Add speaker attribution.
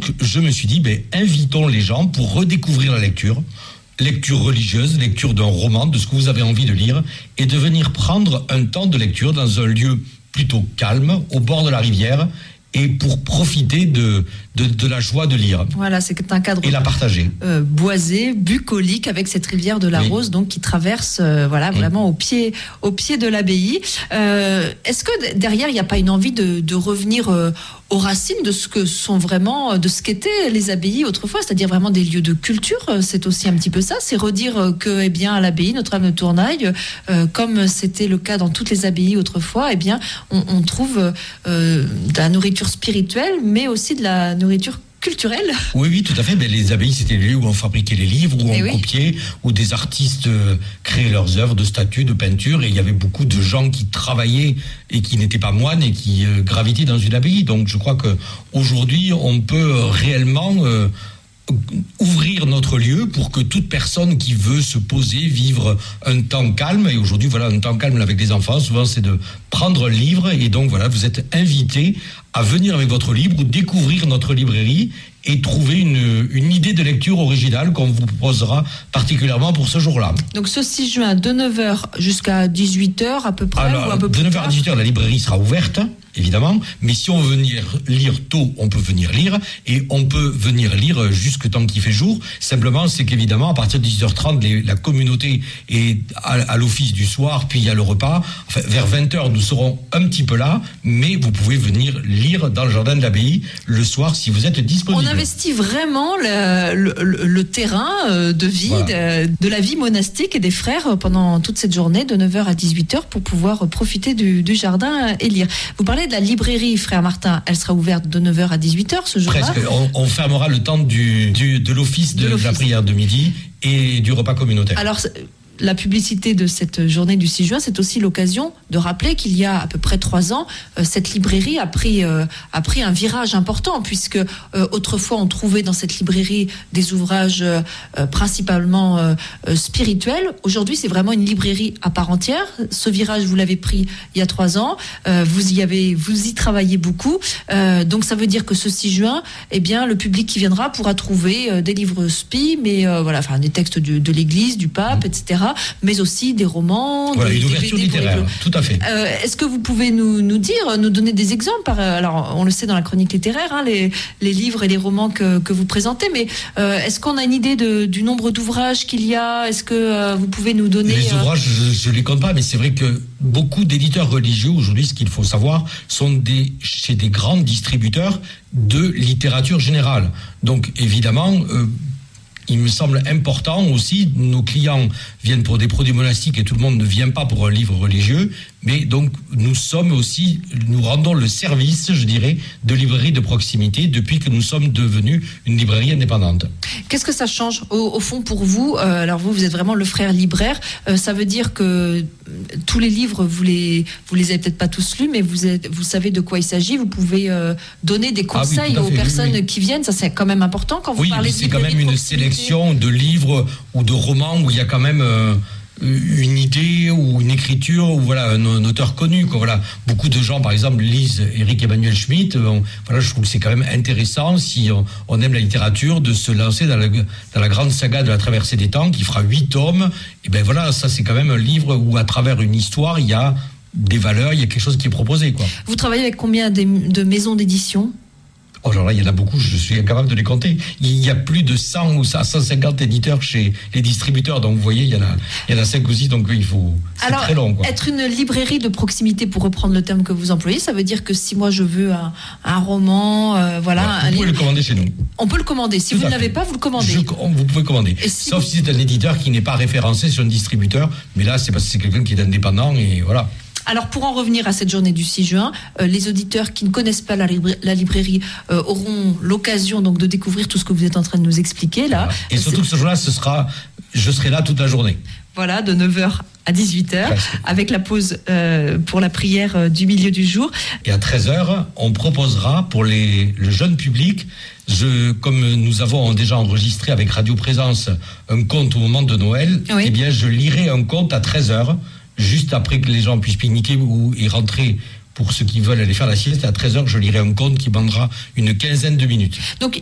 Speaker 1: donc, je me suis dit, invitons les gens pour redécouvrir la lecture religieuse, lecture d'un roman, de ce que vous avez envie de lire, et de venir prendre un temps de lecture dans un lieu plutôt calme, au bord de la rivière, et pour profiter de la joie de lire.
Speaker 2: Voilà, c'est un cadre
Speaker 1: et la partager.
Speaker 2: Boisé, bucolique, avec cette rivière de la Rose, donc qui traverse vraiment au pied de l'abbaye. Est-ce que derrière, il n'y a pas une envie de revenir aux racines de ce que sont vraiment, de ce qu'étaient les abbayes autrefois, c'est-à-dire vraiment des lieux de culture? C'est aussi un petit peu ça, c'est redire que, à l'abbaye Notre-Dame de Tournaille, comme c'était le cas dans toutes les abbayes autrefois, on trouve de la nourriture spirituelle, mais aussi de la nourriture culturelle.
Speaker 1: Oui, tout à fait. Les abbayes, c'était les lieux où on fabriquait les livres, où on copiait, où des artistes créaient leurs œuvres de statues, de peinture, et il y avait beaucoup de gens qui travaillaient et qui n'étaient pas moines et qui gravitaient dans une abbaye. Donc je crois qu'aujourd'hui, on peut réellement ouvrir notre lieu pour que toute personne qui veut se poser, vivre un temps calme, et aujourd'hui, un temps calme avec les enfants, souvent c'est de prendre un livre, et donc vous êtes invité à venir avec votre livre ou découvrir notre librairie et trouver une idée de lecture originale qu'on vous proposera particulièrement pour ce jour-là.
Speaker 2: Donc ce 6 juin, de 9h jusqu'à 18h à peu près.
Speaker 1: Alors,
Speaker 2: ou un peu plus
Speaker 1: de 9h
Speaker 2: tard.
Speaker 1: à 18h, la librairie sera ouverte, évidemment, mais si on veut venir lire tôt, on peut venir lire, et on peut venir lire jusque tant qu'il fait jour. Simplement, c'est qu'évidemment, à partir de 18h30, la communauté est à l'office du soir, puis il y a le repas. Enfin, vers 20h, nous serons un petit peu là, mais vous pouvez venir lire dans le jardin de l'abbaye le soir si vous êtes disponible.
Speaker 2: On investit vraiment le terrain de vie, de la vie monastique et des frères pendant toute cette journée de 9h à 18h pour pouvoir profiter du jardin et lire. Vous parlez de la librairie, frère Martin, elle sera ouverte de 9h à 18h ce jour-là.
Speaker 1: Presque, on fermera le temps de l'office de la prière de midi et du repas communautaire.
Speaker 2: Alors, la publicité de cette journée du 6 juin, c'est aussi l'occasion de rappeler qu'il y a à peu près 3 ans, cette librairie a pris un virage important, puisque autrefois on trouvait dans cette librairie des ouvrages principalement spirituels. Aujourd'hui, c'est vraiment une librairie à part entière. Ce virage, vous l'avez pris il y a 3 ans. Vous y travaillez beaucoup. Donc ça veut dire que ce 6 juin, le public qui viendra pourra trouver des livres spi, mais des textes de l'Église, du pape, etc. Mais aussi des romans,
Speaker 1: une ouverture littéraire, tout à fait.
Speaker 2: Est-ce que vous pouvez nous donner des exemples? Alors, on le sait dans la chronique littéraire, les livres et les romans que vous présentez, mais est-ce qu'on a une idée du nombre d'ouvrages qu'il y a? Est-ce que vous pouvez nous donner...
Speaker 1: Les ouvrages, je ne les compte pas, mais c'est vrai que beaucoup d'éditeurs religieux, aujourd'hui, ce qu'il faut savoir, sont chez des grands distributeurs de littérature générale. Donc, évidemment... il me semble important aussi, nos clients viennent pour des produits monastiques et tout le monde ne vient pas pour un livre religieux, mais donc nous rendons le service, je dirais, de librairie de proximité depuis que nous sommes devenus une librairie indépendante.
Speaker 2: Qu'est-ce que ça change au fond pour vous? Alors vous êtes vraiment le frère libraire, ça veut dire que tous les livres, vous les avez peut-être pas tous lus, mais vous savez de quoi il s'agit, vous pouvez donner des conseils aux personnes qui viennent, ça c'est quand même important quand vous parlez de
Speaker 1: c'est quand même une sélection de livres ou de romans où il y a quand même une idée ou une écriture ou un auteur connu. Beaucoup de gens, par exemple, lisent Éric Emmanuel Schmitt. Je trouve que c'est quand même intéressant, si on aime la littérature, de se lancer dans la grande saga de la traversée des temps qui fera 8 tomes. Et ça c'est quand même un livre où à travers une histoire il y a des valeurs, il y a quelque chose qui est proposé,
Speaker 2: Vous travaillez avec combien de maisons d'édition?
Speaker 1: Oh là là, il y en a beaucoup, je suis incapable de les compter. Il y a plus de 100 ou 150 éditeurs chez les distributeurs, donc vous voyez, il y en a 5 ou 6, donc c'est très long.
Speaker 2: Être une librairie de proximité, pour reprendre le terme que vous employez, ça veut dire que si moi je veux un roman,
Speaker 1: vous pouvez le commander chez nous.
Speaker 2: On peut le commander. Si vous ne l'avez pas, vous le commandez.
Speaker 1: Vous pouvez commander. Sauf si c'est un éditeur qui n'est pas référencé sur un distributeur, mais là c'est parce que c'est quelqu'un qui est indépendant et voilà.
Speaker 2: Alors, pour en revenir à cette journée du 6 juin, les auditeurs qui ne connaissent pas la librairie auront l'occasion donc de découvrir tout ce que vous êtes en train de nous expliquer là.
Speaker 1: Voilà. Et surtout que ce jour-là, je serai là toute la journée.
Speaker 2: Voilà, de 9h à 18h, avec la pause pour la prière du milieu du jour.
Speaker 1: Et à 13h, on proposera pour le jeune public, comme nous avons déjà enregistré avec Radio Présence un conte au moment de Noël, je lirai un conte à 13h, juste après que les gens puissent pique-niquer et rentrer pour ceux qui veulent aller faire la sieste. À 13h, je lirai un conte qui prendra une quinzaine de minutes.
Speaker 2: Donc,